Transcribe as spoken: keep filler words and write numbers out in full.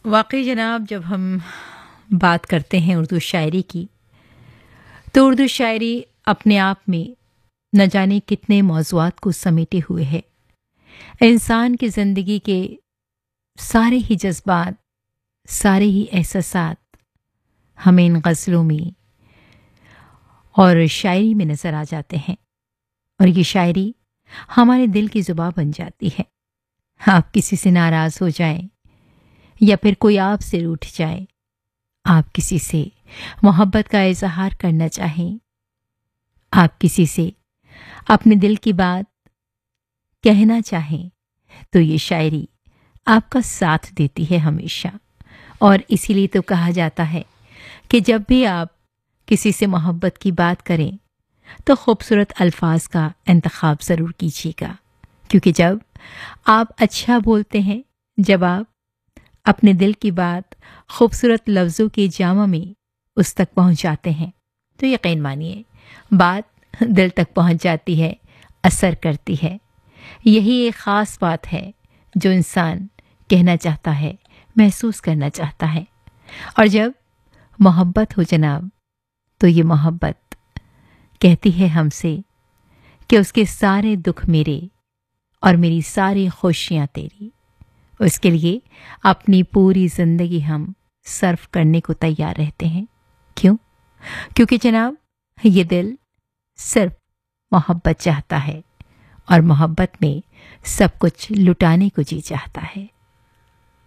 वाकई जनाब, जब हम बात करते हैं उर्दू शायरी की, तो उर्दू शायरी अपने आप में न जाने कितने मौज़ूआत को समेटे हुए है। इंसान की ज़िंदगी के सारे ही जज्बात, सारे ही एहसासात हमें इन गज़लों में और शायरी में नज़र आ जाते हैं, और ये शायरी हमारे दिल की ज़ुबान बन जाती है। आप किसी से नाराज़ हो जाएं या फिर कोई आपसे रूठ जाए, आप किसी से मोहब्बत का इजहार करना चाहें, आप किसी से अपने दिल की बात कहना चाहें, तो ये शायरी आपका साथ देती है हमेशा। और इसीलिए तो कहा जाता है कि जब भी आप किसी से मोहब्बत की बात करें तो खूबसूरत अल्फाज का इंतखाब ज़रूर कीजिएगा, क्योंकि जब आप अच्छा बोलते हैं, जब आप अपने दिल की बात खूबसूरत लफ्ज़ों के जामा में उस तक पहुंच जाते हैं, तो यकीन मानिए बात दिल तक पहुंच जाती है, असर करती है। यही एक ख़ास बात है जो इंसान कहना चाहता है, महसूस करना चाहता है। और जब मोहब्बत हो जनाब, तो ये मोहब्बत कहती है हमसे कि उसके सारे दुख मेरे और मेरी सारी खुशियाँ तेरी। उसके लिए अपनी पूरी ज़िंदगी हम सर्व करने को तैयार रहते हैं। क्यों? क्योंकि जनाब ये दिल सिर्फ मोहब्बत चाहता है, और मोहब्बत में सब कुछ लुटाने को जी चाहता है।